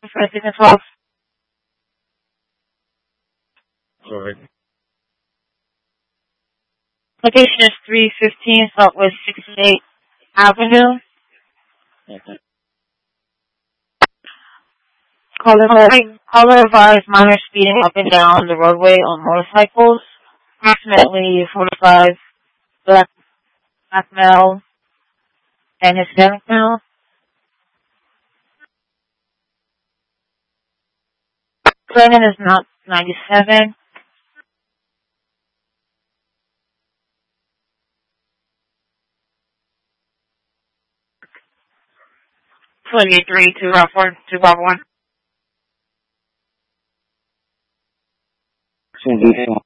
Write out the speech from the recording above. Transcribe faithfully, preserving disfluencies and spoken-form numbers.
President twelve. Sorry. Location is three fifteen Southwest sixty-eighth Avenue. Okay. Caller, caller advised minor speeding up and down the roadway on motorcycles. Approximately forty-five black, black male and Hispanic male. Clinton is not ninety-seven. twenty-three, two five four, two five one. twenty-four.